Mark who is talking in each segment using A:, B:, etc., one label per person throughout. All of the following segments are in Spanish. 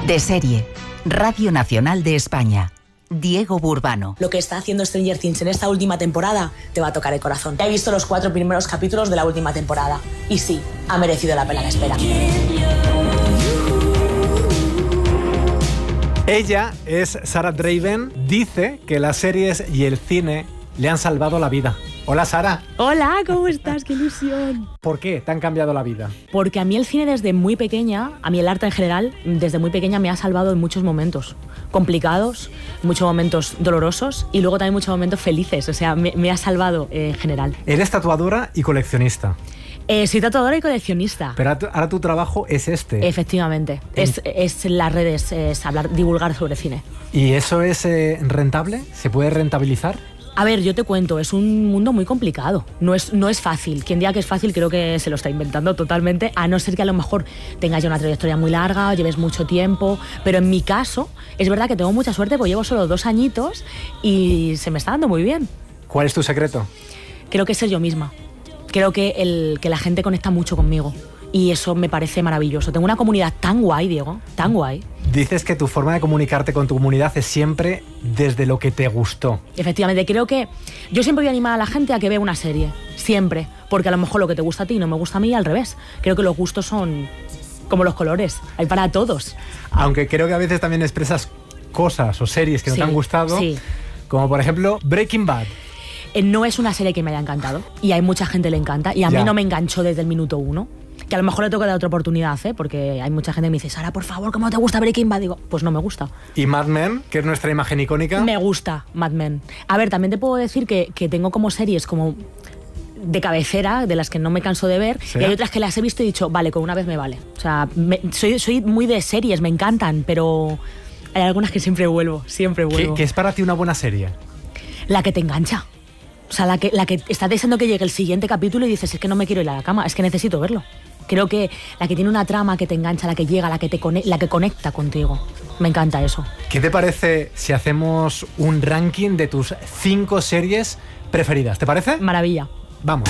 A: De serie, Radio Nacional de España. Diego Burbano.
B: Lo que está haciendo Stranger Things en esta última temporada te va a tocar el corazón. He visto los 4 primeros capítulos de la última temporada y sí, ha merecido la pena la espera.
C: Ella es Sara Draven. Dice que las series y el cine le han salvado la vida. Hola, Sara.
D: Hola, ¿cómo estás? ¡Qué ilusión!
C: ¿Por qué te han cambiado la vida?
D: Porque a mí el cine desde muy pequeña, a mí el arte en general, desde muy pequeña me ha salvado en muchos momentos complicados, muchos momentos dolorosos y luego también muchos momentos felices. O sea, me ha salvado en general.
C: Eres tatuadora y coleccionista.
D: Soy tatuadora y coleccionista.
C: Pero ahora tu trabajo es este.
D: Efectivamente. Es en las redes, es divulgar sobre cine.
C: ¿Y eso es rentable? ¿Se puede rentabilizar?
D: A ver, yo te cuento, es un mundo muy complicado, no es fácil. Quien diga que es fácil creo que se lo está inventando totalmente, a no ser que a lo mejor tengas ya una trayectoria muy larga, o lleves mucho tiempo, pero en mi caso es verdad que tengo mucha suerte porque llevo solo 2 añitos y se me está dando muy bien.
C: ¿Cuál es tu secreto?
D: Creo que es ser yo misma, creo que la gente conecta mucho conmigo y eso me parece maravilloso. Tengo una comunidad tan guay, Diego, tan guay.
C: Dices que tu forma de comunicarte con tu comunidad es siempre desde lo que te gustó.
D: Efectivamente, creo que yo siempre voy a animar a la gente a que vea una serie, siempre, porque a lo mejor lo que te gusta a ti no me gusta a mí, al revés. Creo que los gustos son como los colores, hay para todos.
C: Aunque creo que a veces también expresas cosas o series que no te han gustado, como por ejemplo Breaking Bad.
D: No es una serie que me haya encantado y hay mucha gente que le encanta y a mí no me enganchó desde el minuto 1. Que a lo mejor le tengo que dar otra oportunidad, porque hay mucha gente que me dice, Sara, por favor, ¿cómo te gusta Breaking Bad? Digo, pues no me gusta.
C: ¿Y Mad Men, que es nuestra imagen icónica?
D: Me gusta Mad Men. A ver, también te puedo decir que tengo como series como de cabecera, de las que no me canso de ver, y hay otras que las he visto y he dicho, vale, con una vez me vale. O sea, soy muy de series, me encantan, pero hay algunas que siempre vuelvo.
C: ¿Qué es para ti una buena serie?
D: La que te engancha. O sea, la que está deseando que llegue el siguiente capítulo y dices, es que no me quiero ir a la cama, es que necesito verlo. Creo que la que tiene una trama que te engancha, la que llega, la que conecta contigo. Me encanta eso.
C: ¿Qué te parece si hacemos un ranking de tus 5 series preferidas? ¿Te parece?
D: Maravilla.
C: Vamos.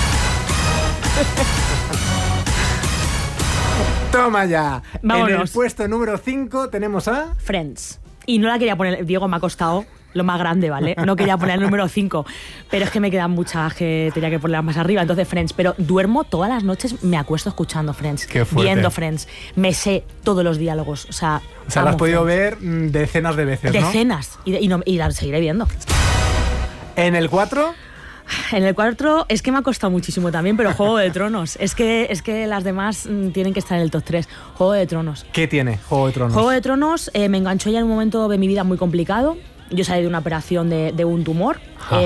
C: Toma ya.
D: Vámonos.
C: En el puesto número 5 tenemos a...
D: Friends. Y no la quería poner, Diego, me ha costado lo más grande, ¿vale? No quería poner el número 5, pero es que me quedan muchas que tenía que ponerlas más arriba, entonces Friends. Pero duermo todas las noches, me acuesto escuchando Friends, viendo Friends. Me sé todos los diálogos, o sea
C: la has podido ver decenas de veces, ¿no?
D: Decenas, y la seguiré viendo.
C: ¿En el 4?
D: En el 4 es que me ha costado muchísimo también, pero Juego de Tronos. Es que las demás tienen que estar en el top 3. Juego de Tronos.
C: ¿Qué tiene Juego de Tronos?
D: Juego de Tronos me enganchó ya en un momento de mi vida muy complicado. Yo salí de una operación de un tumor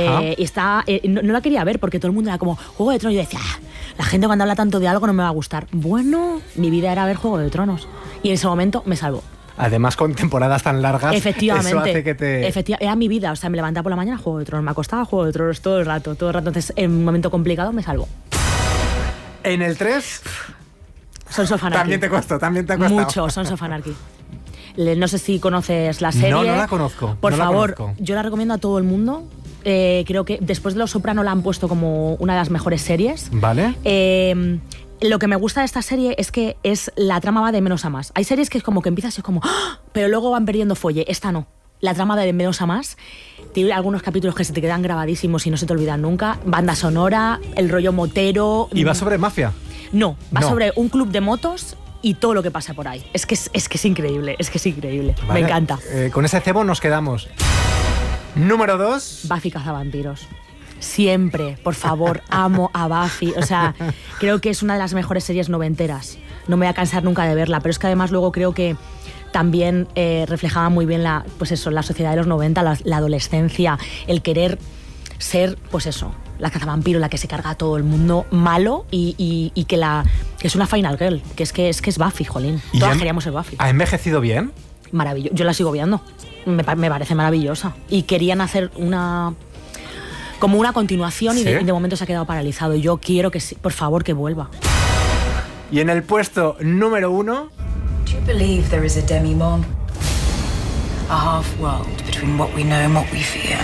D: y no la quería ver porque todo el mundo era como Juego de Tronos. Y yo decía, la gente cuando habla tanto de algo no me va a gustar. Bueno, mi vida era ver Juego de Tronos y en ese momento me salvó.
C: Además, con temporadas tan largas,
D: efectivamente,
C: eso hace que te...
D: Era mi vida, o sea, me levantaba por la mañana, Juego de Tronos, me acostaba, Juego de Tronos todo el rato. Entonces, en un momento complicado me salvó.
C: ¿En el 3?
D: Sons of Anarchy.
C: También te ha costado.
D: Mucho, Sons of Anarchy. No sé si conoces la serie.
C: No la conozco.
D: Por favor, yo la recomiendo a todo el mundo. Creo que después de Los Soprano la han puesto como una de las mejores series.
C: Vale.
D: Lo que me gusta de esta serie es que la trama va de menos a más. Hay series que es como que empiezas y es como ¡ah! Pero luego van perdiendo fuelle. Esta no. La trama va de menos a más. Tiene algunos capítulos que se te quedan grabadísimos y no se te olvidan nunca. Banda sonora, el rollo motero.
C: ¿Y va sobre mafia?
D: No, va sobre un club de motos y todo lo que pasa por ahí. Es que es increíble, Vale. Me encanta.
C: Con ese cebo nos quedamos. Número 2.
D: Buffy cazavampiros. Siempre, por favor, amo a Buffy. O sea, creo que es una de las mejores series noventeras. No me voy a cansar nunca de verla, pero es que además luego creo que también reflejaba muy bien la sociedad de los 90, la adolescencia, el querer ser, pues eso, la cazavampiro, la que se carga a todo el mundo malo y que es una final girl, que es Buffy, jolín. Todas queríamos ser Buffy.
C: ¿Ha envejecido bien?
D: Maravilloso. Yo la sigo viendo. Me parece maravillosa. Y querían hacer como una continuación. ¿Sí? y de momento se ha quedado paralizado. Y yo quiero que, por favor, que vuelva.
C: Y en el puesto número 1...
E: Do you believe there is a demi-monde? A half world between what we know and what we fear.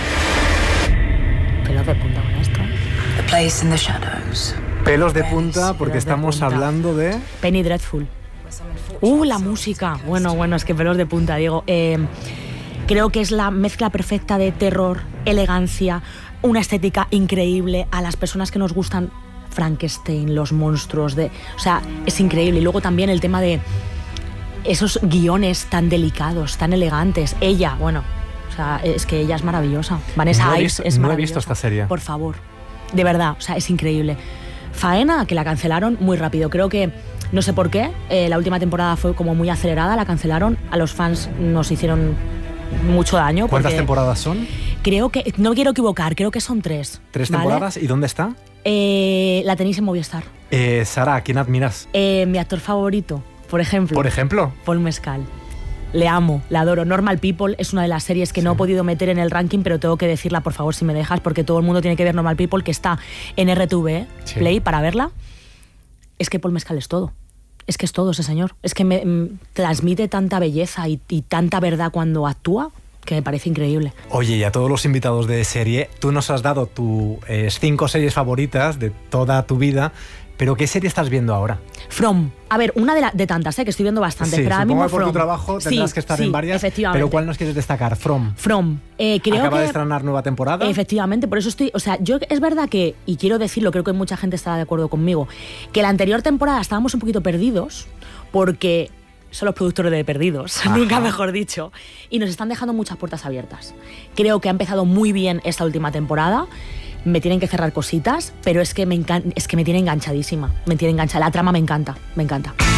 D: Pelos de punta con esto.
E: A place in the shadows.
C: Pelos de punta porque estamos hablando de...
D: Penny Dreadful. La música. Bueno, es que pelos de punta, Diego. Creo que es la mezcla perfecta de terror, elegancia, una estética increíble. A las personas que nos gustan Frankenstein, los monstruos, o sea, es increíble. Y luego también el tema de esos guiones tan delicados, tan elegantes. Ella, o sea, es que ella es maravillosa. Vanessa Ives es maravillosa.
C: No he visto esta serie.
D: Por favor. De verdad, o sea, es increíble. Faena, que la cancelaron muy rápido. Creo que, no sé por qué, la última temporada fue como muy acelerada, la cancelaron. A los fans nos hicieron mucho daño.
C: ¿Cuántas temporadas son?
D: Creo que, no quiero equivocar, creo que son 3.
C: ¿3 temporadas? ¿Y dónde está?
D: La tenéis en Movistar.
C: Sara, ¿a quién admiras?
D: Mi actor favorito, por ejemplo.
C: ¿Por ejemplo?
D: Paul Mescal. Le amo, la adoro. Normal People es una de las series que no he podido meter en el ranking, pero tengo que decirla, por favor, si me dejas, porque todo el mundo tiene que ver Normal People, que está en RTV Play para verla. Es que Paul Mescal es todo. Es que es todo ese señor. Es que me transmite tanta belleza y tanta verdad cuando actúa, que me parece increíble.
C: Oye, y a todos los invitados de serie, tú nos has dado tus 5 series favoritas de toda tu vida, pero ¿qué serie estás viendo ahora?
D: From. A ver, una de tantas, que estoy viendo bastante.
C: Sí,
D: pero
C: supongo
D: mismo
C: que por
D: From.
C: tu trabajo tendrás que estar en varias,
D: efectivamente.
C: pero ¿cuál nos quieres destacar? From.
D: Creo
C: Acaba
D: que
C: de estrenar nueva temporada.
D: Efectivamente, por eso estoy... O sea, yo es verdad que, y quiero decirlo, creo que mucha gente estará de acuerdo conmigo, que la anterior temporada estábamos un poquito perdidos, porque son los productores de Perdidos, nunca mejor dicho, y nos están dejando muchas puertas abiertas. Creo que ha empezado muy bien esta última temporada. Me tienen que cerrar cositas, pero es que me tiene enganchadísima. Me tiene enganchada. La trama me encanta, me encanta.